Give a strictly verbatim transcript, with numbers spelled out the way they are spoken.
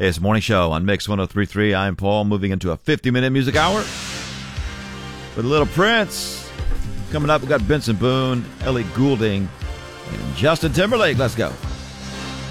Hey, it's the morning show on Mix one oh three point three. I'm Paul, moving into a fifty-minute music hour with a little Prince. Coming up, we've got Benson Boone, Ellie Goulding, and Justin Timberlake. Let's go.